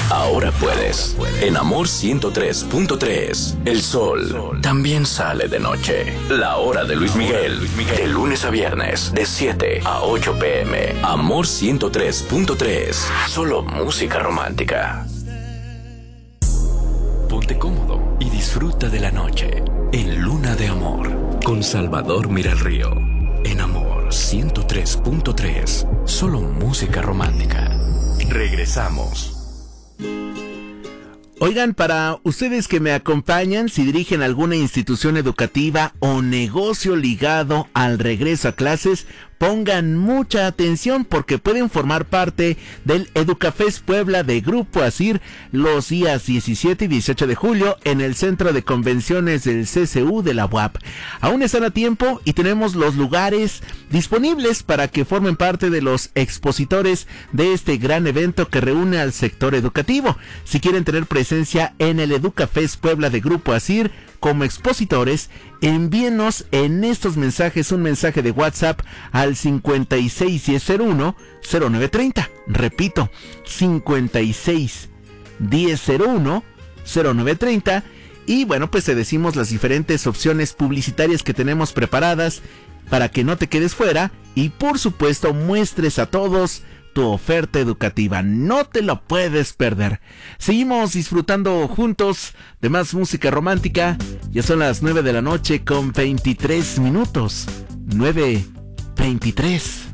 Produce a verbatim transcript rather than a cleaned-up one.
Ahora puedes. En Amor ciento tres punto tres. El sol también sale de noche. La hora de Luis Miguel. De lunes a viernes, de siete a ocho pm. Amor ciento tres punto tres. Solo música romántica. Ponte cómodo y disfruta de la noche. En Luna de Amor. Con Salvador Miralrío. En Amor ciento tres punto tres. Solo música romántica. Regresamos. Oigan, para ustedes que me acompañan, si dirigen alguna institución educativa o negocio ligado al regreso a clases, pongan mucha atención porque pueden formar parte del Educafest Puebla de Grupo Asir los días diecisiete y dieciocho de julio en el Centro de Convenciones del C C U de la U A P. Aún están a tiempo y tenemos los lugares disponibles para que formen parte de los expositores de este gran evento que reúne al sector educativo. Si quieren tener presencia en el Educafest Puebla de Grupo Asir como expositores, envíenos en estos mensajes un mensaje de WhatsApp al cincuenta y seis diez cero uno cero nueve treinta. Repito, cincuenta y seis diez cero uno cero nueve treinta. Y bueno, pues te decimos las diferentes opciones publicitarias que tenemos preparadas para que no te quedes fuera y por supuesto muestres a todos tu oferta educativa. No te lo puedes perder. Seguimos disfrutando juntos de más música romántica. Ya son las nueve de la noche con veintitrés minutos. nueve veintitrés.